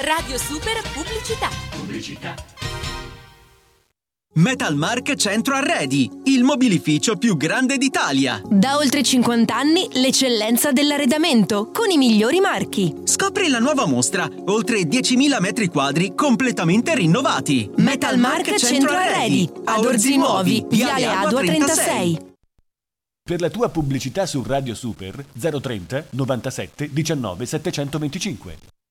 Radio Super Pubblicità. Metalmark Centro Arredi, il mobilificio più grande d'Italia. Da oltre 50 anni l'eccellenza dell'arredamento con i migliori marchi. Scopri la nuova mostra, oltre 10.000 metri quadri completamente rinnovati. Metalmark Centro Arredi, ad Orzi Nuovi, Viale Adua 36. Per la tua pubblicità su Radio Super 030 97 19 725.